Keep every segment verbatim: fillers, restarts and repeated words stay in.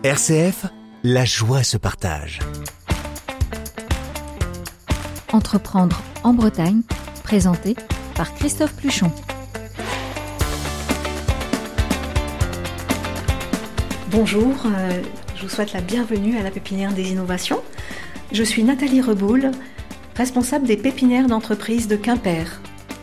R C F, la joie se partage. Entreprendre en Bretagne, présenté par Christophe Pluchon. Bonjour, euh, je vous souhaite la bienvenue à la Pépinière des Innovations. Je suis Nathalie Reboul, responsable des pépinières d'entreprise de Quimper.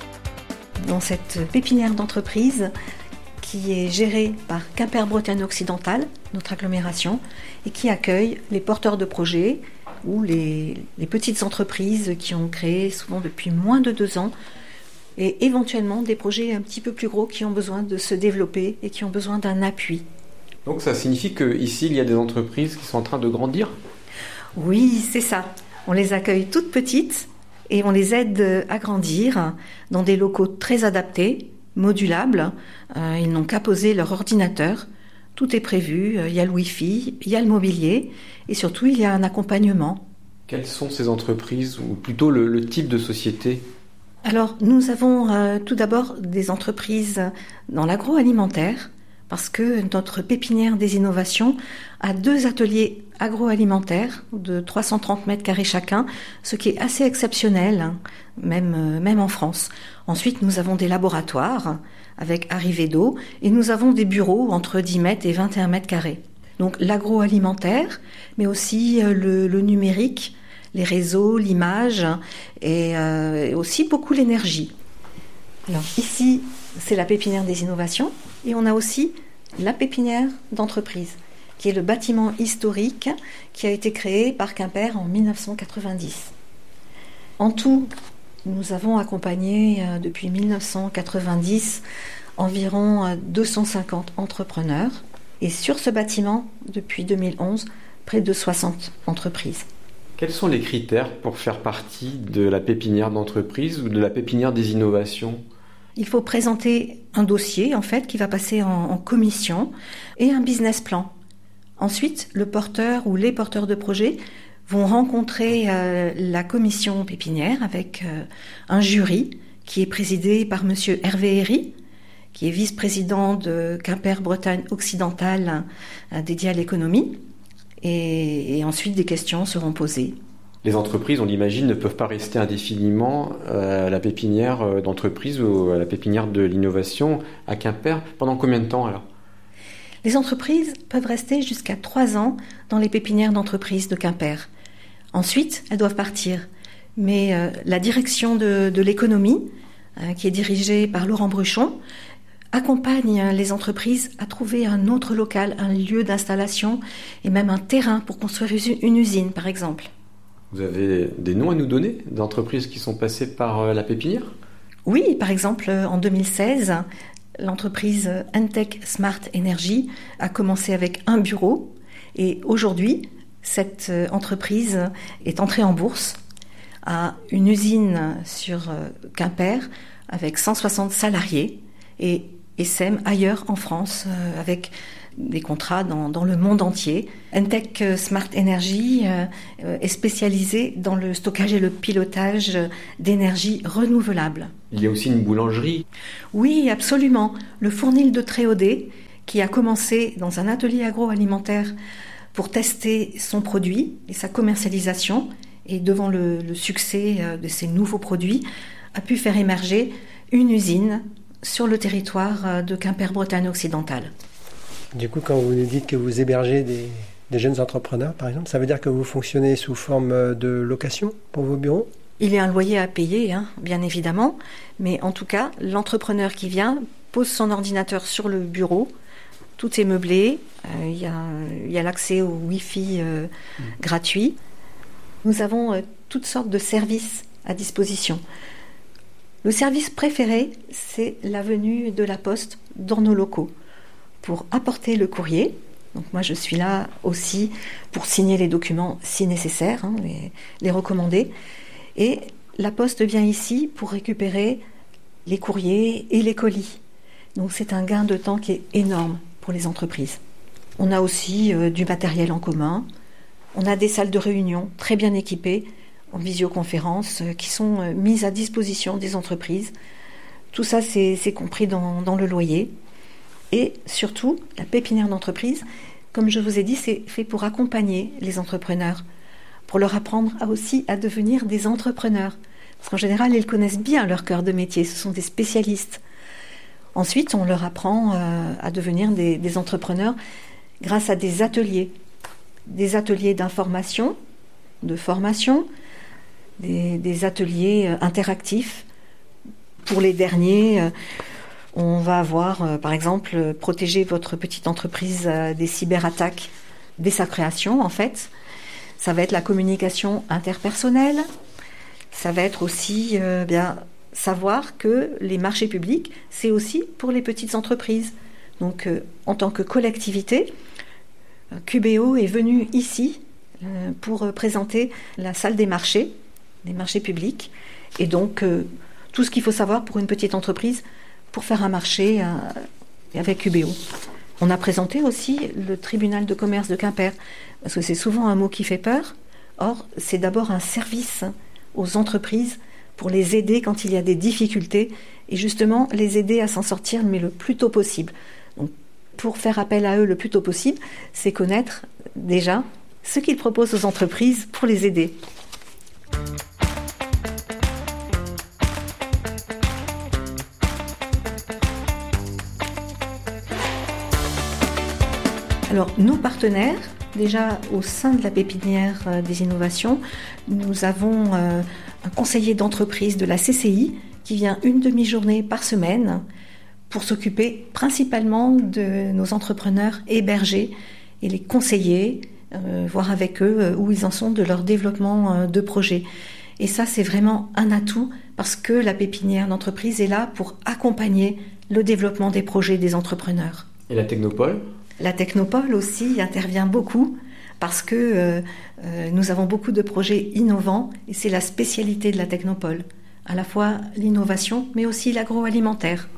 Dans cette pépinière d'entreprise qui est gérée par Quimper Bretagne Occidentale, notre agglomération, et qui accueille les porteurs de projets ou les, les petites entreprises qui ont créé souvent depuis moins de deux ans et éventuellement des projets un petit peu plus gros qui ont besoin de se développer et qui ont besoin d'un appui. Donc ça signifie qu'ici, il y a des entreprises qui sont en train de grandir ? Oui, c'est ça. On les accueille toutes petites et on les aide à grandir dans des locaux très adaptés, modulables. Euh, ils n'ont qu'à poser leur ordinateur. Tout est prévu. Il y a le Wi-Fi, il y a le mobilier et surtout, il y a un accompagnement. Quelles sont ces entreprises ou plutôt le, le type de société ? Alors, nous avons euh, tout d'abord des entreprises dans l'agroalimentaire, parce que notre pépinière des innovations a deux ateliers agroalimentaires de trois cent trente mètres carrés chacun, ce qui est assez exceptionnel, hein, même, euh, même en France. Ensuite, nous avons des laboratoires avec arrivée d'eau et nous avons des bureaux entre dix mètres et vingt et un mètres carrés. Donc l'agroalimentaire, mais aussi euh, le, le numérique, les réseaux, l'image et, euh, et aussi beaucoup l'énergie. Alors ici, c'est la pépinière des innovations. Et on a aussi la pépinière d'entreprise, qui est le bâtiment historique qui a été créé par Quimper en dix-neuf cent quatre-vingt-dix. En tout, nous avons accompagné euh, depuis dix-neuf cent quatre-vingt-dix environ euh, deux cent cinquante entrepreneurs. Et sur ce bâtiment, depuis deux mille onze, près de soixante entreprises. Quels sont les critères pour faire partie de la pépinière d'entreprise ou de la pépinière des innovations ? Il faut présenter un dossier, en fait, qui va passer en, en commission et un business plan. Ensuite, le porteur ou les porteurs de projet vont rencontrer euh, la commission pépinière avec euh, un jury qui est présidé par monsieur Hervé Herry, qui est vice-président de Quimper Bretagne Occidentale euh, dédié à l'économie. Et, et ensuite, des questions seront posées. Les entreprises, on l'imagine, ne peuvent pas rester indéfiniment à la pépinière d'entreprise ou à la pépinière de l'innovation à Quimper. Pendant combien de temps alors ? Les entreprises peuvent rester jusqu'à trois ans dans les pépinières d'entreprise de Quimper. Ensuite, elles doivent partir. Mais euh, la direction de, de l'économie, euh, qui est dirigée par Laurent Bruchon, accompagne les entreprises à trouver un autre local, un lieu d'installation et même un terrain pour construire une usine, par exemple. Vous avez des noms à nous donner d'entreprises qui sont passées par la pépinière ? Oui, par exemple, en deux mille seize, l'entreprise Entech Smart Energy a commencé avec un bureau et aujourd'hui, cette entreprise est entrée en bourse, a une usine sur Quimper avec cent soixante salariés et essaime ailleurs en France avec des contrats dans, dans le monde entier. Entech Smart Energy euh, est spécialisé dans le stockage et le pilotage d'énergie renouvelable. Il y a aussi une boulangerie ? Oui, absolument. Le Fournil de Tréaudet, qui a commencé dans un atelier agroalimentaire pour tester son produit et sa commercialisation, et devant le, le succès de ces nouveaux produits, a pu faire émerger une usine sur le territoire de Quimper Bretagne Occidentale. Du coup, quand vous nous dites que vous hébergez des, des jeunes entrepreneurs, par exemple, ça veut dire que vous fonctionnez sous forme de location pour vos bureaux ? Il y a un loyer à payer, hein, bien évidemment, mais en tout cas, l'entrepreneur qui vient pose son ordinateur sur le bureau, tout est meublé, euh, il y a, il y a l'accès au Wi-Fi euh, mmh. gratuit. Nous avons euh, toutes sortes de services à disposition. Le service préféré, c'est la venue de la poste dans nos locaux, pour apporter le courrier. Donc moi, je suis là aussi pour signer les documents si nécessaire, hein, les, les recommander. Et la poste vient ici pour récupérer les courriers et les colis. Donc c'est un gain de temps qui est énorme pour les entreprises. On a aussi euh, du matériel en commun. On a des salles de réunion très bien équipées en visioconférence euh, qui sont euh, mises à disposition des entreprises. Tout ça, c'est, c'est compris dans, dans le loyer. Et surtout, la pépinière d'entreprise, Comme je vous ai dit, c'est fait pour accompagner les entrepreneurs, pour leur apprendre à aussi à devenir des entrepreneurs. Parce qu'en général, ils connaissent bien leur cœur de métier, ce sont des spécialistes. Ensuite, on leur apprend euh, à devenir des, des entrepreneurs grâce à des ateliers. Des ateliers d'information, de formation, des, des ateliers euh, interactifs. Pour les derniers, euh, on va avoir, euh, par exemple, euh, protéger votre petite entreprise euh, des cyberattaques dès sa création, en fait. Ça va être la communication interpersonnelle. Ça va être aussi euh, bien savoir que les marchés publics, c'est aussi pour les petites entreprises. Donc, euh, en tant que collectivité, Q B O est venu ici euh, pour euh, présenter la salle des marchés, des marchés publics. Et donc, euh, tout ce qu'il faut savoir pour une petite entreprise pour faire un marché euh, avec Q B O. On a présenté aussi le tribunal de commerce de Quimper, parce que c'est souvent un mot qui fait peur. Or, c'est d'abord un service aux entreprises pour les aider quand il y a des difficultés et justement les aider à s'en sortir mais le plus tôt possible. Donc, pour faire appel à eux le plus tôt possible, c'est connaître déjà ce qu'ils proposent aux entreprises pour les aider. Alors, nos partenaires, déjà au sein de la pépinière des innovations, nous avons euh, un conseiller d'entreprise de la C C I qui vient une demi-journée par semaine pour s'occuper principalement de nos entrepreneurs hébergés et les conseiller, euh, voir avec eux euh, où ils en sont de leur développement euh, de projet. Et ça, c'est vraiment un atout parce que la pépinière d'entreprise est là pour accompagner le développement des projets des entrepreneurs. Et la Technopole ? La Technopole aussi intervient beaucoup parce que euh, euh, nous avons beaucoup de projets innovants et c'est la spécialité de la Technopole. À la fois l'innovation, mais aussi l'agroalimentaire.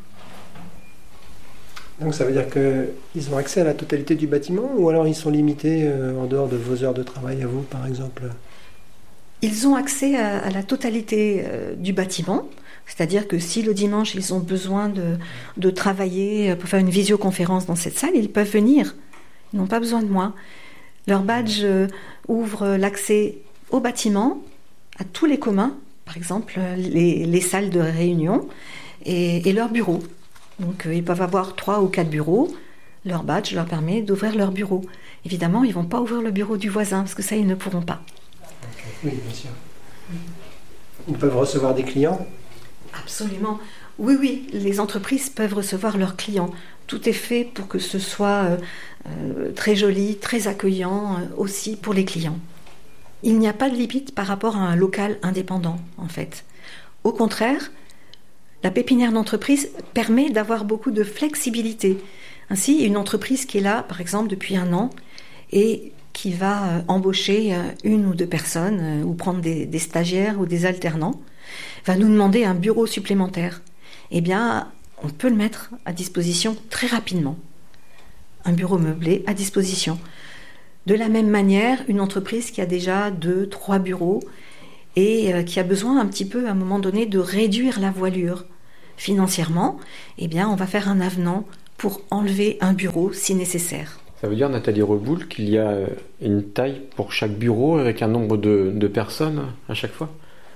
Donc ça veut dire qu'ils ont accès à la totalité du bâtiment ou alors ils sont limités euh, en dehors de vos heures de travail à vous, par exemple ? Ils ont accès à, à la totalité euh, du bâtiment. C'est-à-dire que si le dimanche, ils ont besoin de, de travailler pour faire une visioconférence dans cette salle, ils peuvent venir. Ils n'ont pas besoin de moi. Leur badge euh, ouvre l'accès au bâtiment, à tous les communs, par exemple les, les salles de réunion et, et leurs bureaux. Donc euh, ils peuvent avoir trois ou quatre bureaux. Leur badge leur permet d'ouvrir leur bureau. Évidemment, ils ne vont pas ouvrir le bureau du voisin, parce que ça, ils ne pourront pas. Oui, bien sûr. Ils peuvent recevoir des clients ? Absolument. Oui, oui, les entreprises peuvent recevoir leurs clients. Tout est fait pour que ce soit euh, euh, très joli, très accueillant euh, aussi pour les clients. Il n'y a pas de limite par rapport à un local indépendant, en fait. Au contraire, la pépinière d'entreprise permet d'avoir beaucoup de flexibilité. Ainsi, une entreprise qui est là, par exemple, depuis un an et qui va euh, embaucher euh, une ou deux personnes euh, ou prendre des, des stagiaires ou des alternants, va nous demander un bureau supplémentaire. Eh bien, on peut le mettre à disposition très rapidement. Un bureau meublé à disposition. De la même manière, une entreprise qui a déjà deux, trois bureaux et qui a besoin un petit peu, à un moment donné, de réduire la voilure financièrement, eh bien, on va faire un avenant pour enlever un bureau si nécessaire. Ça veut dire, Nathalie Reboul, qu'il y a une taille pour chaque bureau avec un nombre de, de personnes à chaque fois ?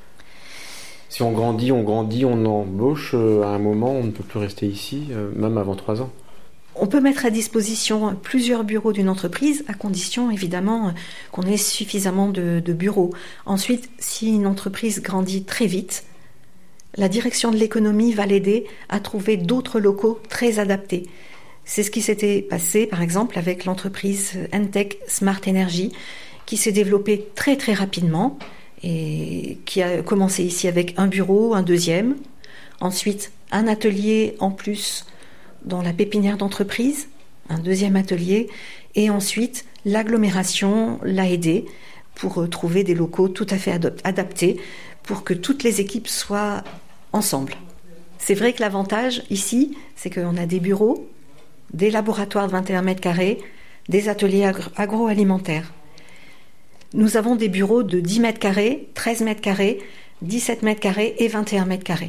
Si on grandit, on grandit, on embauche, euh, à un moment, on ne peut plus rester ici, euh, même avant trois ans. On peut mettre à disposition plusieurs bureaux d'une entreprise, à condition, évidemment, qu'on ait suffisamment de, de bureaux. Ensuite, si une entreprise grandit très vite, la direction de l'économie va l'aider à trouver d'autres locaux très adaptés. C'est ce qui s'était passé, par exemple, avec l'entreprise Entech Smart Energy, qui s'est développée très, très rapidement, et qui a commencé ici avec un bureau, un deuxième, ensuite un atelier en plus dans la pépinière d'entreprise, un deuxième atelier, et ensuite l'agglomération l'a aidé pour trouver des locaux tout à fait adaptés pour que toutes les équipes soient ensemble. C'est vrai que l'avantage ici, c'est qu'on a des bureaux, des laboratoires de vingt et un mètres carrés, des ateliers agro- agroalimentaires. Nous avons des bureaux de dix mètres carrés, treize mètres carrés, dix-sept mètres carrés et vingt et un mètres carrés.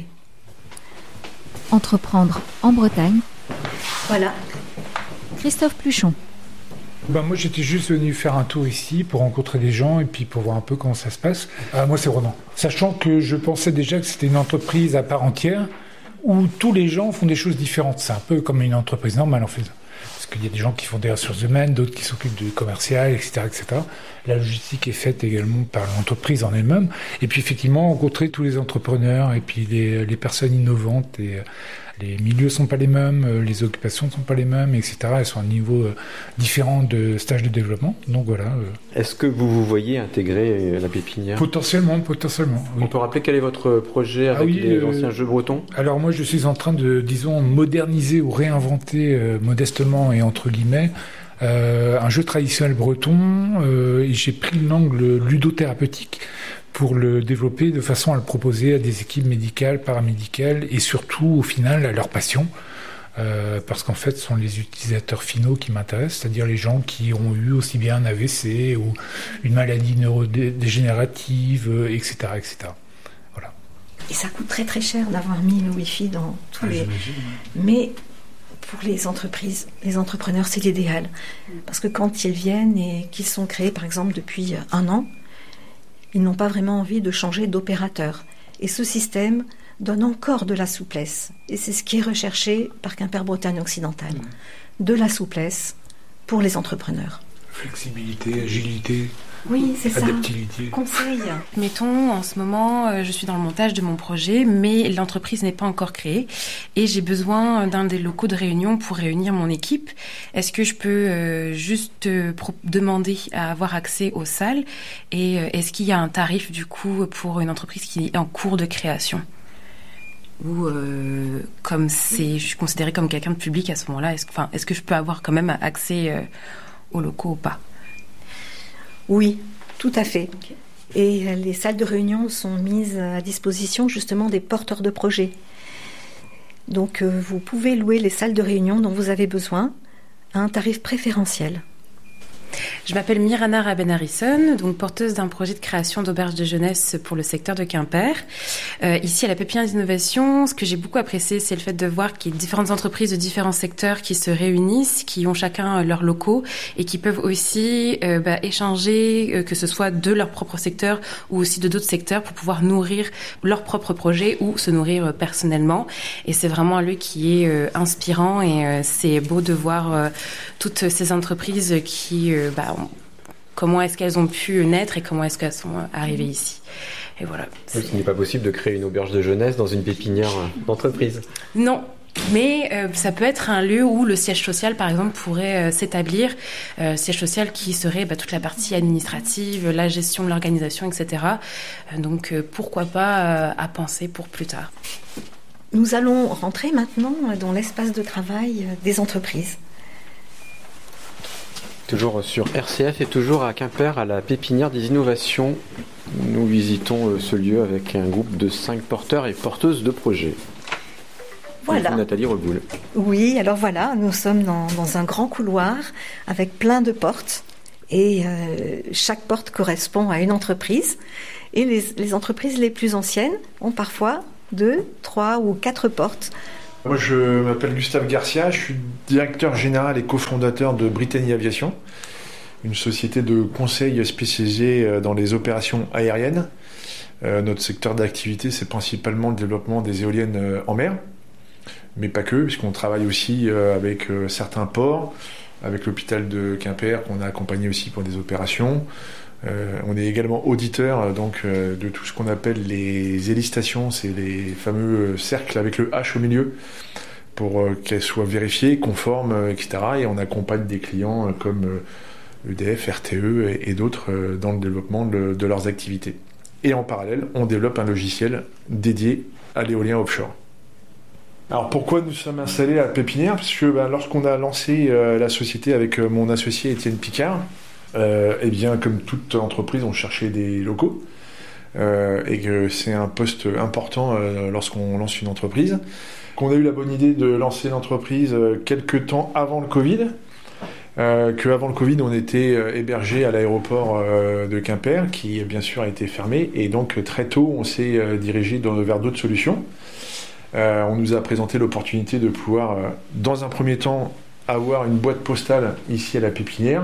Entreprendre en Bretagne. Voilà. Christophe Pluchon. Ben moi j'étais juste venu faire un tour ici pour rencontrer des gens et puis pour voir un peu comment ça se passe. Ah, moi c'est Ronan. Sachant que je pensais déjà que c'était une entreprise à part entière où tous les gens font des choses différentes. C'est un peu comme une entreprise normale en fait. Parce qu'il y a des gens qui font des ressources humaines, d'autres qui s'occupent du commercial, et cetera, et cetera. La logistique est faite également par l'entreprise en elle-même. Et puis effectivement rencontrer tous les entrepreneurs et puis les, les personnes innovantes et les milieux sont pas les mêmes, les occupations sont pas les mêmes, et cetera. Elles sont à un niveau différent de stage de développement. Donc voilà. Est-ce que vous vous voyez intégrer la pépinière ? Potentiellement, potentiellement. Oui. On peut rappeler quel est votre projet avec ah oui, les euh, anciens jeux bretons ? Alors moi, je suis en train de, disons, moderniser ou réinventer euh, modestement et entre guillemets euh, un jeu traditionnel breton. Euh, et j'ai pris l'angle ludothérapeutique pour le développer de façon à le proposer à des équipes médicales, paramédicales et surtout, au final, à leur passion. Euh, parce qu'en fait, ce sont les utilisateurs finaux qui m'intéressent, c'est-à-dire les gens qui ont eu aussi bien un A V C ou une maladie neurodégénérative, et cetera, et cetera. Voilà. Et ça coûte très très cher d'avoir mis le Wi-Fi dans tous ah, les... J'imagine. Mais pour les entreprises, les entrepreneurs, c'est l'idéal. Parce que quand ils viennent et qu'ils sont créés, par exemple, depuis un an, ils n'ont pas vraiment envie de changer d'opérateur. Et ce système donne encore de la souplesse. Et c'est ce qui est recherché par Quimper-Bretagne occidentale. Mmh. De la souplesse pour les entrepreneurs. Flexibilité, agilité, oui, c'est adaptabilité. Ça. Conseil. Mettons, en ce moment, euh, je suis dans le montage de mon projet, mais l'entreprise n'est pas encore créée et j'ai besoin d'un des locaux de réunion pour réunir mon équipe. Est-ce que je peux euh, juste euh, pro- demander à avoir accès aux salles et euh, est-ce qu'il y a un tarif du coup pour une entreprise qui est en cours de création ? Ou euh, comme c'est, je suis considérée comme quelqu'un de public à ce moment-là, est-ce, enfin, est-ce que je peux avoir quand même accès euh, aux locaux ou pas ? Oui, tout à fait. Okay. Et les salles de réunion sont mises à disposition justement des porteurs de projets. Donc euh, vous pouvez louer les salles de réunion dont vous avez besoin à un tarif préférentiel. Je m'appelle Mirana Raben-Harrison, donc porteuse d'un projet de création d'auberge de jeunesse pour le secteur de Quimper. Euh, ici, à la Pépinière d'Innovation, ce que j'ai beaucoup apprécié, c'est le fait de voir qu'il y a différentes entreprises de différents secteurs qui se réunissent, qui ont chacun leurs locaux et qui peuvent aussi euh, bah, échanger, euh, que ce soit de leur propre secteur ou aussi de d'autres secteurs pour pouvoir nourrir leur propre projet ou se nourrir euh, personnellement. Et c'est vraiment un lieu qui est euh, inspirant et euh, c'est beau de voir euh, toutes ces entreprises qui... Euh, Bah, on, comment est-ce qu'elles ont pu naître et comment est-ce qu'elles sont arrivées ici. Et voilà. Ce n'est pas possible de créer une auberge de jeunesse dans une pépinière d'entreprise. Non, mais euh, ça peut être un lieu où le siège social, par exemple, pourrait euh, s'établir. Euh, siège social qui serait bah, toute la partie administrative, la gestion de l'organisation, et cetera. Euh, donc euh, pourquoi pas euh, à penser pour plus tard. Nous allons rentrer maintenant dans l'espace de travail des entreprises. Toujours sur R C F et toujours à Quimper, à la Pépinière des Innovations. Nous visitons ce lieu avec un groupe de cinq porteurs et porteuses de projets. Voilà. Nathalie Reboul. Oui, alors voilà, nous sommes dans, dans un grand couloir avec plein de portes. Et euh, chaque porte correspond à une entreprise. Et les, les entreprises les plus anciennes ont parfois deux, trois ou quatre portes. Moi, je m'appelle Gustave Garcia, je suis directeur général et cofondateur de Brittany Aviation, une société de conseil spécialisée dans les opérations aériennes. Euh, notre secteur d'activité, c'est principalement le développement des éoliennes en mer, mais pas que, puisqu'on travaille aussi avec certains ports, avec l'hôpital de Quimper, qu'on a accompagné aussi pour des opérations. Euh, on est également auditeur donc, euh, de tout ce qu'on appelle les hélistations, c'est les fameux cercles avec le H au milieu, pour euh, qu'elles soient vérifiées, conformes, euh, et cetera. Et on accompagne des clients euh, comme euh, E D F, R T E et, et d'autres euh, dans le développement de, de leurs activités. Et en parallèle, on développe un logiciel dédié à l'éolien offshore. Alors pourquoi nous sommes installés à la Pépinière ? Parce que ben, lorsqu'on a lancé euh, la société avec euh, mon associé Étienne Picard, Euh, eh bien, comme toute entreprise, on cherchait des locaux euh, et que c'est un poste important euh, lorsqu'on lance une entreprise. Qu'on a eu la bonne idée de lancer l'entreprise euh, quelques temps avant le Covid, euh, qu'avant le Covid, on était euh, hébergé à l'aéroport euh, de Quimper, qui bien sûr a été fermé, et donc très tôt, on s'est euh, dirigé dans, vers d'autres solutions. Euh, on nous a présenté l'opportunité de pouvoir, euh, dans un premier temps, avoir une boîte postale ici à la pépinière.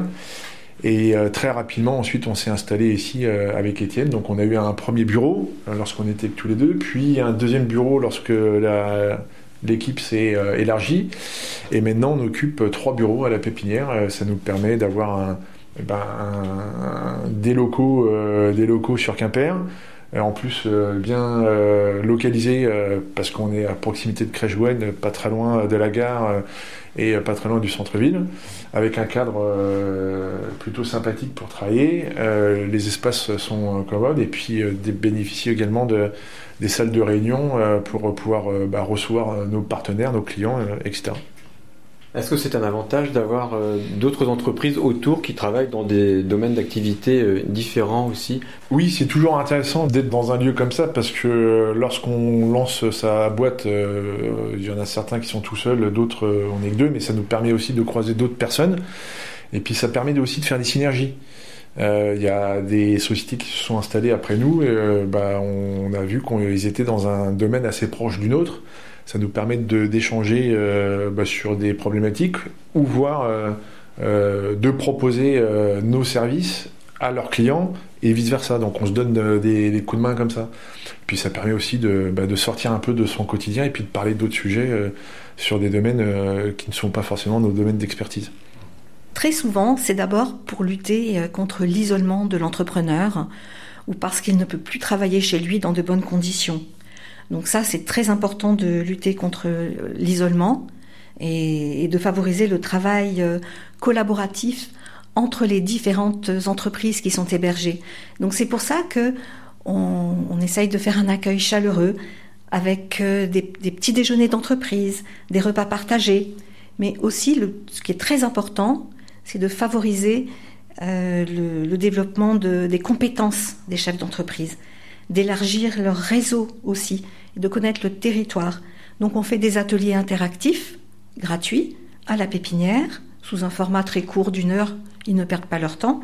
Et euh, très rapidement, ensuite, on s'est installé ici euh, avec Étienne. Donc, on a eu un premier bureau euh, lorsqu'on était tous les deux, puis un deuxième bureau lorsque la, l'équipe s'est euh, élargie. Et maintenant, on occupe trois bureaux à la pépinière. Euh, ça nous permet d'avoir un, eh ben, un, un, des, locaux, euh, des locaux sur Quimper. Euh, en plus, euh, bien euh, localisés euh, parce qu'on est à proximité de Crèche-Jouenne, pas très loin de la gare euh, et pas très loin du centre-ville, avec un cadre euh, plutôt sympathique pour travailler. Euh, les espaces sont commodes et puis euh, bénéficient également de, des salles de réunion euh, pour pouvoir euh, bah, recevoir nos partenaires, nos clients, euh, et cetera. Est-ce que c'est un avantage d'avoir euh, d'autres entreprises autour qui travaillent dans des domaines d'activité euh, différents aussi ? Oui, c'est toujours intéressant d'être dans un lieu comme ça parce que lorsqu'on lance sa boîte, euh, il y en a certains qui sont tout seuls, d'autres euh, on est que deux, mais ça nous permet aussi de croiser d'autres personnes et puis ça permet aussi de faire des synergies. Il euh, y a des sociétés qui se sont installées après nous et euh, bah, on, on a vu qu'ils étaient dans un domaine assez proche du nôtre. Ça nous permet de, d'échanger euh, bah, sur des problématiques ou voire euh, euh, de proposer euh, nos services à leurs clients et vice-versa. Donc on se donne euh, des, des coups de main comme ça. Puis ça permet aussi de, bah, de sortir un peu de son quotidien et puis de parler d'autres sujets euh, sur des domaines euh, qui ne sont pas forcément nos domaines d'expertise. Très souvent, c'est d'abord pour lutter contre l'isolement de l'entrepreneur ou parce qu'il ne peut plus travailler chez lui dans de bonnes conditions. Donc ça, c'est très important de lutter contre l'isolement et, et de favoriser le travail collaboratif entre les différentes entreprises qui sont hébergées. Donc c'est pour ça que on, on essaye de faire un accueil chaleureux avec des, des petits déjeuners d'entreprise, des repas partagés, mais aussi le, ce qui est très important, c'est de favoriser euh, le, le développement de, des compétences des chefs d'entreprise, d'élargir leur réseau aussi, et de connaître le territoire. Donc on fait des ateliers interactifs, gratuits, à la pépinière, sous un format très court d'une heure, ils ne perdent pas leur temps.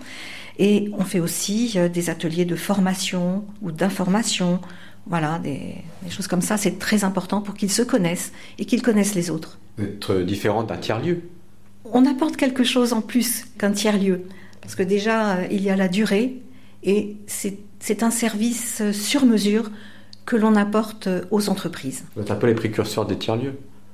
Et on fait aussi euh, des ateliers de formation ou d'information, voilà, des, des choses comme ça. C'est très important pour qu'ils se connaissent et qu'ils connaissent les autres. Être différent d'un tiers-lieu. On apporte quelque chose en plus qu'un tiers-lieu, parce que déjà, euh, il y a la durée, et c'est, c'est un service sur mesure que l'on apporte aux entreprises. Vous êtes un peu les précurseurs des tiers-lieux.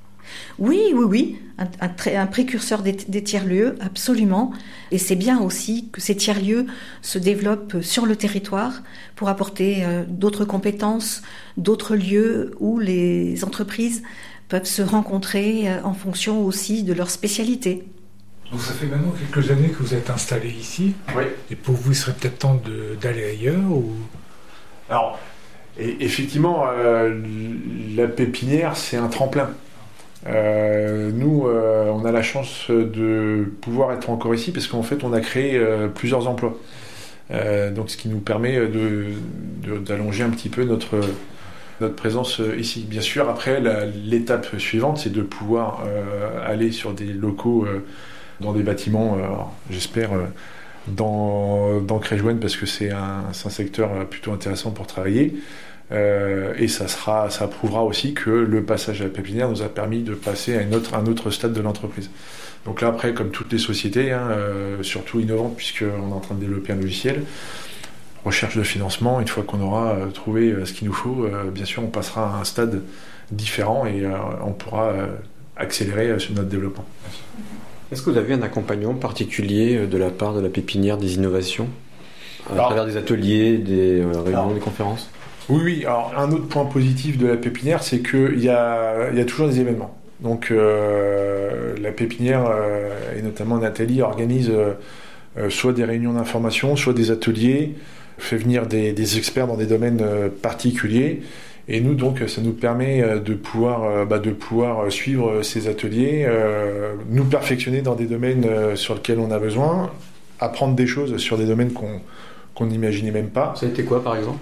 Oui, oui, oui, un, un, un précurseur des, des tiers-lieux, absolument. Et c'est bien aussi que ces tiers-lieux se développent sur le territoire pour apporter euh, d'autres compétences, d'autres lieux où les entreprises peuvent se rencontrer euh, en fonction aussi de leur spécialité. Donc ça fait maintenant quelques années que vous êtes installé ici. Oui. Et pour vous, il serait peut-être temps de, d'aller ailleurs ou... Alors, et effectivement, euh, la pépinière, c'est un tremplin. Euh, nous, euh, on a la chance de pouvoir être encore ici parce qu'en fait, on a créé euh, plusieurs emplois. Euh, donc, ce qui nous permet de, de, d'allonger un petit peu notre, notre présence ici. Bien sûr, après, la, l'étape suivante, c'est de pouvoir euh, aller sur des locaux, euh, dans des bâtiments, euh, j'espère, euh, dans, dans Crèche-Jouenne parce que c'est un, c'est un secteur plutôt intéressant pour travailler. Euh, et ça sera, ça prouvera aussi que le passage à la pépinière nous a permis de passer à une autre, un autre stade de l'entreprise. Donc là, après, comme toutes les sociétés, hein, euh, surtout innovantes, puisqu'on est en train de développer un logiciel, recherche de financement, une fois qu'on aura euh, trouvé euh, ce qu'il nous faut, euh, bien sûr, on passera à un stade différent et euh, on pourra euh, accélérer euh, sur notre développement. Est-ce que vous avez un accompagnement particulier de la part de la pépinière des innovations, à alors, travers des ateliers, des euh, réunions, alors, des conférences ? Oui, oui. Alors, un autre point positif de la pépinière, c'est qu'il y a, il y a toujours des événements. Donc, euh, la pépinière, euh, et notamment Nathalie, organise euh, soit des réunions d'information, soit des ateliers, fait venir des, des experts dans des domaines euh, particuliers. Et nous, donc, ça nous permet de pouvoir, euh, bah, de pouvoir suivre ces ateliers, euh, nous perfectionner dans des domaines euh, sur lesquels on a besoin, apprendre des choses sur des domaines qu'on, qu'on n'imaginait même pas. Ça a été quoi, par exemple ?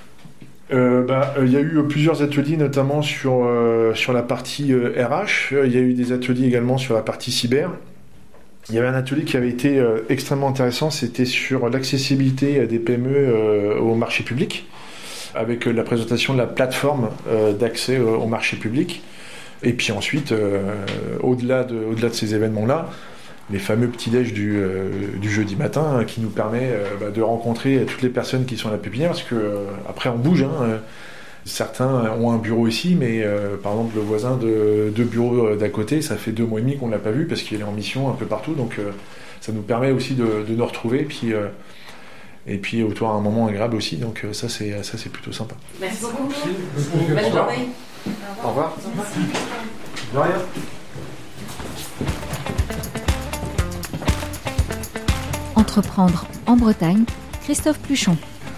Euh, bah, il y a eu plusieurs ateliers, notamment sur, euh, sur la partie euh, R H. Il y a eu des ateliers également sur la partie cyber. Il y avait un atelier qui avait été euh, extrêmement intéressant, c'était sur l'accessibilité des P M E euh, au marché public, avec euh, la présentation de la plateforme euh, d'accès euh, au marché public. Et puis ensuite, euh, au-delà de, au-delà de ces événements-là, les fameux petits-déj du, euh, du jeudi matin hein, qui nous permet euh, bah, de rencontrer toutes les personnes qui sont à la pépinière, parce que euh, après on bouge. Hein, euh, certains ont un bureau ici, mais euh, par exemple le voisin de deux bureaux d'à côté, ça fait deux mois et demi qu'on ne l'a pas vu parce qu'il est en mission un peu partout. Donc euh, ça nous permet aussi de, de nous retrouver, puis, euh, et puis autour d'un moment agréable aussi. Donc euh, ça, c'est, ça c'est plutôt sympa. Merci beaucoup. Bonne journée. Au revoir. De rien. Entreprendre en Bretagne, Christophe Pluchon.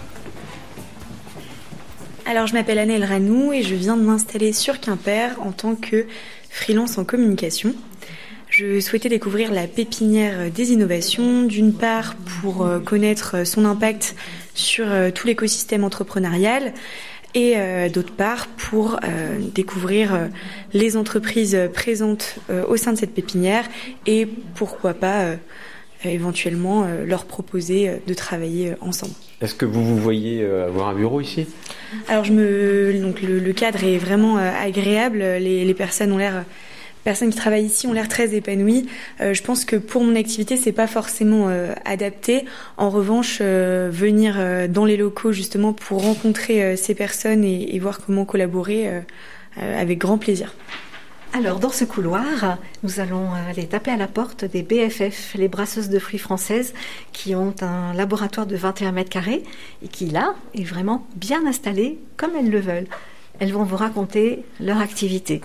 Alors, je m'appelle Anne Elranou et je viens de m'installer sur Quimper en tant que freelance en communication. Je souhaitais découvrir la pépinière des innovations, d'une part pour connaître son impact sur tout l'écosystème entrepreneurial et euh, d'autre part pour euh, découvrir euh, les entreprises présentes euh, au sein de cette pépinière et pourquoi pas euh, éventuellement euh, leur proposer euh, de travailler euh, ensemble. Est-ce que vous vous voyez euh, avoir un bureau ici ? Alors je me donc le, le cadre est vraiment euh, agréable. Les, les personnes ont l'air personnes qui travaillent ici ont l'air très épanouies. Euh, je pense que pour mon activité, c'est pas forcément euh, adapté. En revanche, euh, venir euh, dans les locaux justement pour rencontrer euh, ces personnes et, et voir comment collaborer euh, euh, avec grand plaisir. Alors, dans ce couloir, nous allons aller taper à la porte des B F F, les brasseuses de fruits françaises, qui ont un laboratoire de vingt et un mètres carrés et qui, là, est vraiment bien installé comme elles le veulent. Elles vont vous raconter leur activité.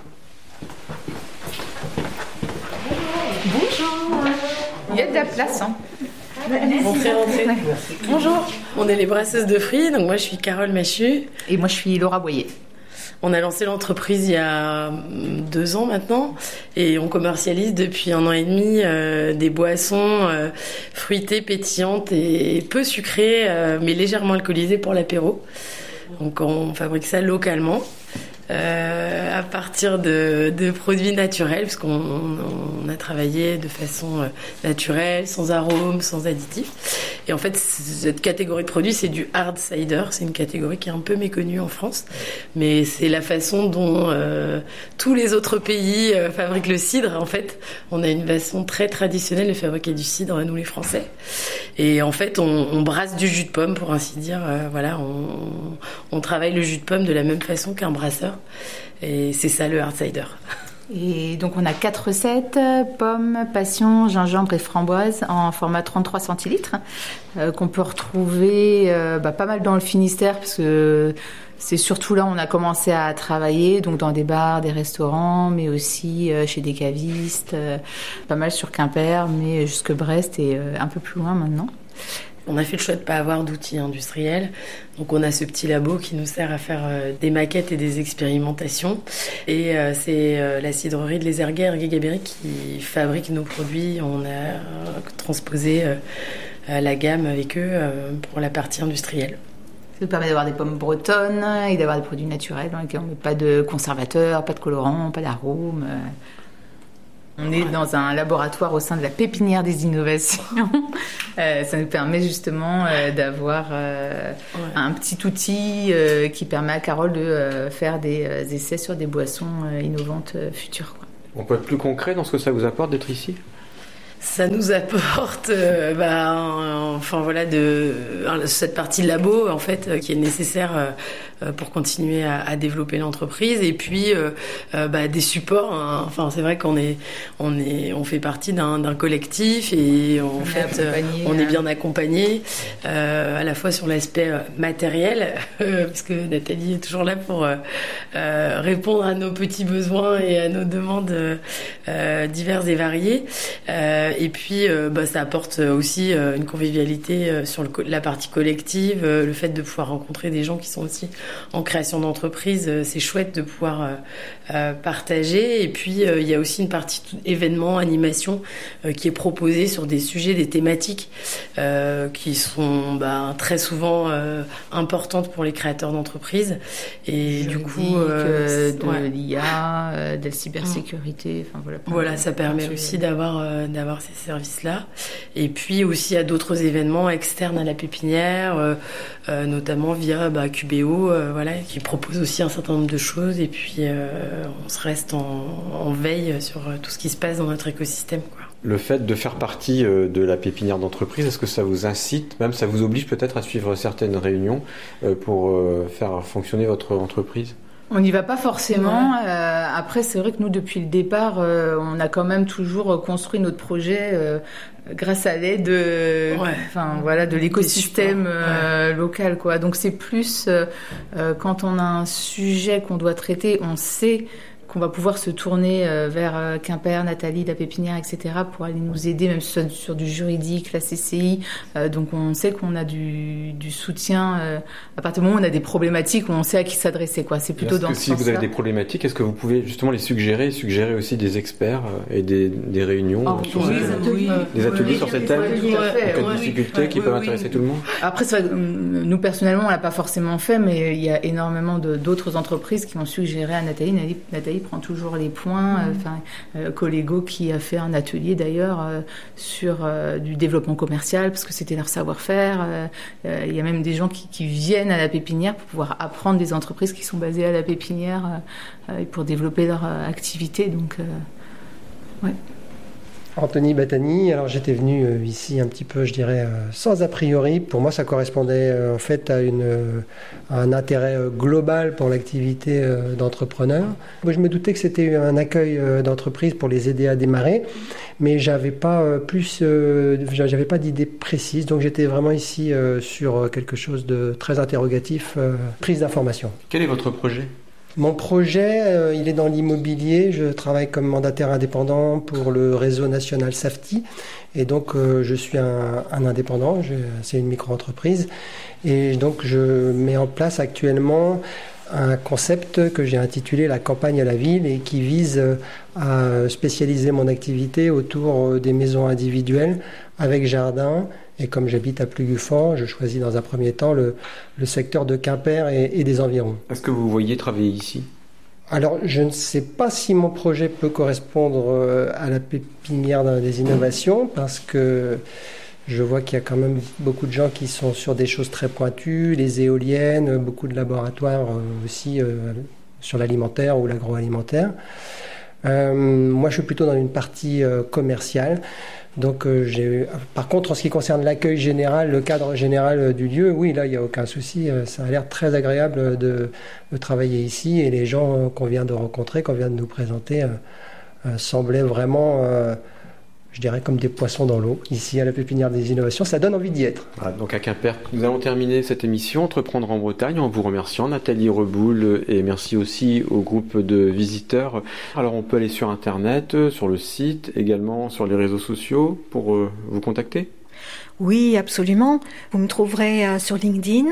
Bonjour. Il y a de la place, hein. Rentrez, rentrez. Bonjour. On est les brasseuses de fruits, donc moi je suis Carole Machu. Et moi je suis Laura Boyer. On a lancé l'entreprise il y a deux ans maintenant et on commercialise depuis un an et demi euh, des boissons euh, fruitées, pétillantes et peu sucrées, euh, mais légèrement alcoolisées pour l'apéro. Donc on fabrique ça localement. Euh, à partir de, de produits naturels, parce qu'on on a travaillé de façon naturelle, sans arômes, sans additifs. Et en fait, cette catégorie de produits, c'est du hard cider. C'est une catégorie qui est un peu méconnue en France, mais c'est la façon dont euh, tous les autres pays euh, fabriquent le cidre. En fait, on a une façon très traditionnelle de fabriquer du cidre, nous les Français. Et en fait, on, on brasse du jus de pomme, pour ainsi dire. Euh, voilà, on, on travaille le jus de pomme de la même façon qu'un brasseur. Et c'est ça le hard cider. Et donc on a quatre recettes, pommes, passion, gingembre et framboise en format trente-trois centilitres euh, qu'on peut retrouver euh, bah, pas mal dans le Finistère parce que c'est surtout là où on a commencé à travailler, donc dans des bars, des restaurants, mais aussi euh, chez des cavistes, euh, pas mal sur Quimper, mais jusque Brest et euh, un peu plus loin maintenant. On a fait le choix de ne pas avoir d'outils industriels, donc on a ce petit labo qui nous sert à faire euh, des maquettes et des expérimentations. Et euh, c'est euh, la cidrerie de Les Erguets, Erguet Gaberry, qui fabrique nos produits. On a euh, transposé euh, la gamme avec eux euh, pour la partie industrielle. Ça nous permet d'avoir des pommes bretonnes et d'avoir des produits naturels dans lesquels on ne met pas de conservateurs, pas de colorants, pas d'arômes. On est dans un laboratoire au sein de la pépinière des innovations. Euh, ça nous permet justement euh, d'avoir euh, ouais. un petit outil euh, qui permet à Carole de euh, faire des euh, essais sur des boissons euh, innovantes euh, futures, quoi. On peut être plus concret dans ce que ça vous apporte d'être ici ? Ça nous apporte, euh, bah, un, enfin voilà, de un, cette partie labo en fait euh, qui est nécessaire euh, pour continuer à, à développer l'entreprise et puis euh, euh, bah, des supports. Hein. Enfin c'est vrai qu'on est, on est, on fait partie d'un, d'un collectif et en on fait euh, on est bien accompagné euh, à la fois sur l'aspect matériel euh, parce que Nathalie est toujours là pour euh, euh, répondre à nos petits besoins et à nos demandes euh, diverses et variées. Euh, Et puis, euh, bah, ça apporte aussi euh, une convivialité euh, sur le, la partie collective, euh, le fait de pouvoir rencontrer des gens qui sont aussi en création d'entreprise, euh, c'est chouette de pouvoir euh, euh, partager. Et puis, euh, il y a aussi une partie événements, animation euh, qui est proposée sur des sujets, des thématiques euh, qui sont bah, très souvent euh, importantes pour les créateurs d'entreprises. Et juridique, du coup, euh, de ouais. l'I A, euh, de la cybersécurité. Enfin voilà. Voilà, ça permet aussi d'avoir euh, d'avoir avoir ces services-là. Et puis aussi à d'autres événements externes à la pépinière, euh, euh, notamment via bah, Q B O, euh, voilà, qui propose aussi un certain nombre de choses. Et puis euh, on se reste en, en veille sur tout ce qui se passe dans notre écosystème, quoi. Le fait de faire partie de la pépinière d'entreprise, est-ce que ça vous incite, même ça vous oblige peut-être à suivre certaines réunions pour faire fonctionner votre entreprise ? On n'y va pas forcément. Ouais. Euh, après, c'est vrai que nous, depuis le départ, euh, on a quand même toujours construit notre projet euh, grâce à l'aide, euh, ouais. enfin voilà, de l'écosystème euh, ouais. local, quoi. Donc c'est plus euh, euh, quand on a un sujet qu'on doit traiter, on sait qu'on va pouvoir se tourner vers Quimper, Nathalie, la pépinière, et cetera pour aller nous aider, même sur, sur du juridique, la C C I. Euh, donc on sait qu'on a du, du soutien euh, à partir du moment où on a des problématiques, on sait à qui s'adresser, quoi. C'est plutôt dans ce si sens-là. Si vous avez des problématiques, est-ce que vous pouvez justement les suggérer, suggérer aussi des experts et des, des réunions oh, sur oui, ces, des ateliers, des ateliers oui, sur ces thèmes, oui, en fait, cas de oui, difficultés oui, qui oui, peuvent oui. intéresser tout le monde? Après, c'est vrai, nous personnellement, on l'a pas forcément fait, mais il y a énormément de, d'autres entreprises qui ont suggéré à Nathalie. Nathalie, Nathalie prend toujours les points. Enfin, euh, Collego qui a fait un atelier d'ailleurs euh, sur euh, du développement commercial parce que c'était leur savoir-faire. Euh, euh, il y a même des gens qui, qui viennent à la pépinière pour pouvoir apprendre des entreprises qui sont basées à la pépinière euh, pour développer leur euh, activité. Donc, euh, ouais. Anthony Battani, alors j'étais venu euh, ici un petit peu, je dirais, euh, sans a priori. Pour moi, ça correspondait euh, en fait à, une, euh, à un intérêt euh, global pour l'activité euh, d'entrepreneur. Moi, je me doutais que c'était un accueil euh, d'entreprise pour les aider à démarrer, mais j'avais pas euh, plus, euh, j'avais pas d'idée précise. Donc j'étais vraiment ici euh, sur quelque chose de très interrogatif, euh, prise d'information. Quel est votre projet ? Mon projet, euh, il est dans l'immobilier. Je travaille comme mandataire indépendant pour le réseau national Safety. Et donc, euh, je suis un, un indépendant. Je, c'est une micro-entreprise. Et donc, je mets en place actuellement un concept que j'ai intitulé la campagne à la ville et qui vise à spécialiser mon activité autour des maisons individuelles avec jardin. Et comme j'habite à Plugufort, je choisis dans un premier temps le, le secteur de Quimper et, et des environs. Est-ce que vous voyez travailler ici ? Alors, je ne sais pas si mon projet peut correspondre à la pépinière des innovations parce que je vois qu'il y a quand même beaucoup de gens qui sont sur des choses très pointues, les éoliennes, beaucoup de laboratoires aussi euh, sur l'alimentaire ou l'agroalimentaire. Euh, moi, je suis plutôt dans une partie euh, commerciale. Donc, euh, j'ai... Par contre, en ce qui concerne l'accueil général, le cadre général du lieu, oui, là, il n'y a aucun souci. Ça a l'air très agréable de, de travailler ici et les gens qu'on vient de rencontrer, qu'on vient de nous présenter, euh, euh, semblaient vraiment, euh, je dirais, comme des poissons dans l'eau. Ici, à la pépinière des innovations, ça donne envie d'y être. Voilà, donc à Quimper, nous allons terminer cette émission Entreprendre en Bretagne en vous remerciant, Nathalie Reboul, et merci aussi au groupe de visiteurs. Alors, on peut aller sur Internet, sur le site, également sur les réseaux sociaux pour euh, vous contacter. Oui, absolument. Vous me trouverez euh, sur LinkedIn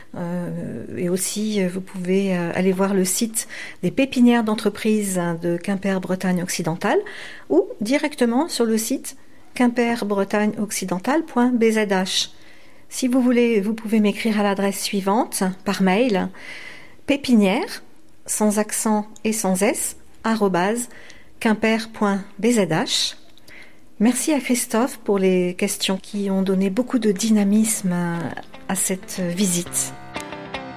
euh, et aussi euh, vous pouvez euh, aller voir le site des pépinières d'entreprise de Quimper-Bretagne occidentale ou directement sur le site quimper bretagne occidentale point b z h. Si vous voulez, vous pouvez m'écrire à l'adresse suivante par mail pépinière sans accent et sans s arobase quimper point b z h. Merci à Christophe pour les questions qui ont donné beaucoup de dynamisme à cette visite.